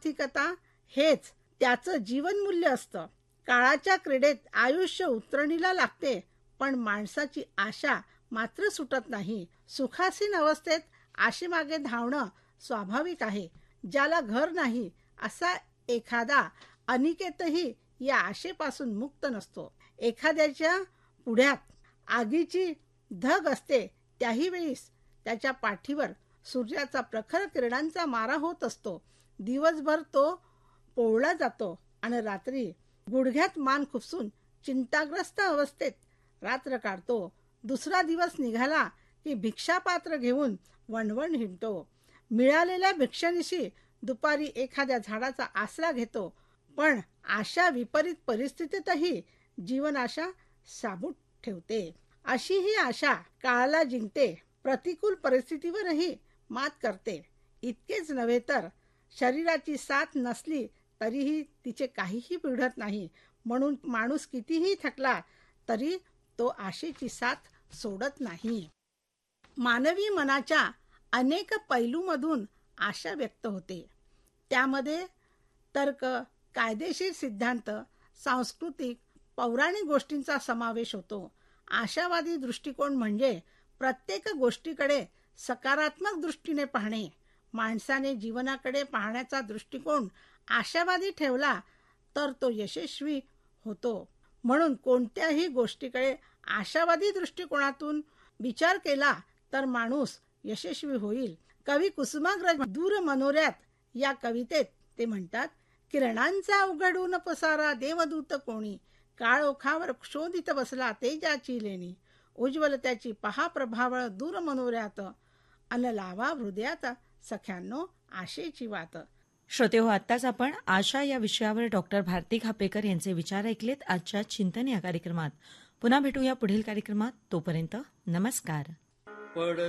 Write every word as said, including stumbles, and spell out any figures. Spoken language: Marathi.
आर्थिकता हेच त्याचं जीवनमूल्य असतं. काळाच्या क्रीडेत आयुष्य उतरणीला लागते, पण माणसाची आशा मात्र सुटत नाही. सुखासीन अवस्थेत आशेमागे धावणं स्वाभाविक आहे. ज्याला घर नाही असा एखादा अनिकेतही या आशेपासून मुक्त नसतो. एखाद्याच्या पुढ्यात आगीची धग असते, त्याही वेळीस त्याच्या पाठीवर सूर्याचा प्रखर किरणांचा मारा होत असतो. दिवसभर तो पोळला जातो आणि रात्री गुडघ्यात मान खुपसून चिंताग्रस्त अवस्थेत रात्र काढतो. दुसरा दिवस निघाला की भिक्षापात्र घेऊन वणवण हिंडतो. मिळालेल्या भिक्षानिशी दुपारी एखाद्या झाडाचा आसरा घेतो. पण आशा विपरीत परिस्थितीतही जीवन आशा साबूत ठेवते. अशी ही आशा काळाला जिंकते, प्रतिकूल परिस्थितीवरही मात करते. इतकेच नव्हे तर शरीराची साथ नसली तरीही तिचे काहीही बिघडत नाही. म्हणून माणूस कितीही थकला तरी तो आशेची साथ सोडत नाही. मानवी मनाच्या अनेक पैलूमधून आशा व्यक्त होते. त्यामध्ये तर्क, कायदेशीर सिद्धांत, सांस्कृतिक, पौराणिक गोष्टींचा समावेश होतो. आशावादी दृष्टिकोन म्हणजे प्रत्येक गोष्टीकडे सकारात्मक दृष्टीने पाहणे. माणसाने जीवनाकडे पाहण्याचा दृष्टिकोन आशावादी ठेवला तर तो यशस्वी होतो. म्हणून कोणत्याही गोष्टीकडे आशावादी दृष्टिकोनातून विचार केला तर माणूस यशस्वी होईल. कवी कुसुमाग्रज दूर मनोऱ्यात या कवितेत ते म्हणतात, किरणांचा उघडून पसारा देवदूत कोणी, काळ ओखावर शोधित बसला तेजाची लेणी, उज्ज्वल त्याची पहा प्रभावळ दूर मनोऱ्यात, अन लावा हृदयात सख्यांनो आशेची वात. श्रोते हो, आत्ताच आपण आशा या विषयावर डॉक्टर भारती खापेकर यांचे विचार ऐकलेत आजच्या चिंतन या कार्यक्रमात. पुन्हा भेटूया पुढील कार्यक्रमात. तोपर्यंत नमस्कार.